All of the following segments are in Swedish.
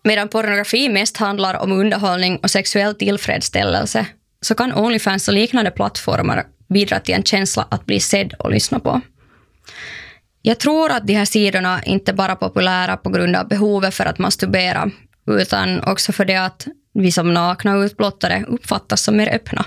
Medan pornografi mest handlar om underhållning och sexuell tillfredsställelse så kan OnlyFans och liknande plattformar bidra till en känsla att bli sedd och lyssna på. Jag tror att de här sidorna inte bara är populära på grund av behovet för att masturbera utan också för det att vi som nakna och utblottade uppfattas som mer öppna.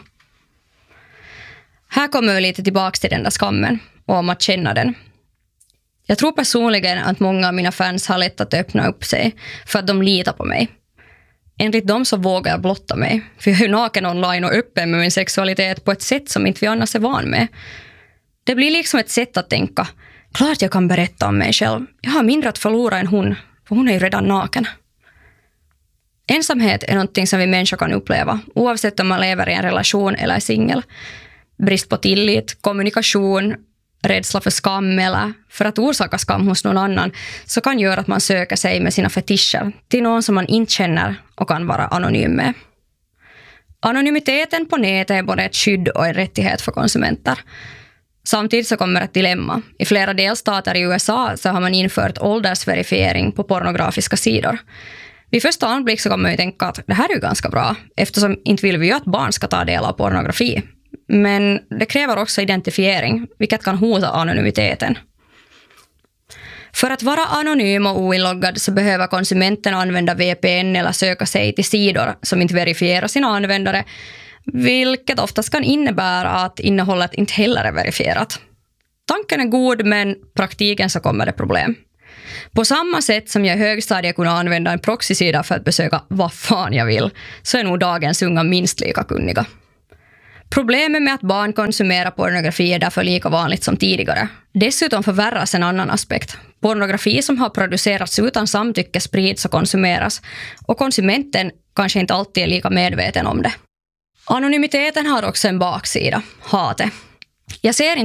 Här kommer vi lite tillbaka till den där skammen och om att känna den. Jag tror personligen att många av mina fans har lätt att öppna upp sig för att de litar på mig. Enligt dem så vågar jag blotta mig, för jag är naken online och öppen med min sexualitet på ett sätt som inte vi annars är van med. Det blir liksom ett sätt att tänka, klart jag kan berätta om mig själv. Jag har mindre att förlora än hon, för hon är ju redan naken. Ensamhet är någonting som vi människor kan uppleva, oavsett om man lever i en relation eller är singel. Brist på tillit, kommunikation, rädsla för skam eller för att orsaka skam hos någon annan så kan göra att man söker sig med sina fetischer till någon som man inte känner och kan vara anonym med. Anonymiteten på nätet är både ett skydd och en rättighet för konsumenter. Samtidigt så kommer ett dilemma. I flera delstater i USA så har man infört åldersverifiering på pornografiska sidor. Vid första anblick så kan man ju tänka att det här är ju ganska bra eftersom inte vill vi ju att barn ska ta del av pornografi. Men det kräver också identifiering, vilket kan hota anonymiteten. För att vara anonym och oinloggad så behöver konsumenten använda VPN eller söka sig till sidor som inte verifierar sina användare, vilket oftast kan innebära att innehållet inte heller är verifierat. Tanken är god, men praktiken så kommer det problem. På samma sätt som jag i högstadiet kunde använda en proxysida för att besöka vad fan jag vill, så är nog dagens unga minst lika kunniga. Problemet med att barn konsumerar pornografi är därför lika vanligt som tidigare. Dessutom förvärras en annan aspekt. Pornografi som har producerats utan samtycke sprids och konsumeras, och konsumenten kanske inte alltid är lika medveten om det. Anonymiteten har också en baksida, hatet. Jag ser inte